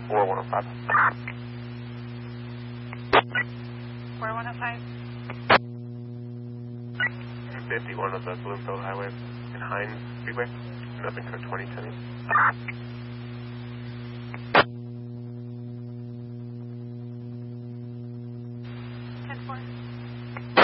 4105. 4105. 51 of the Bloomfield Highway and Hines Speedway. Nothing for 2010.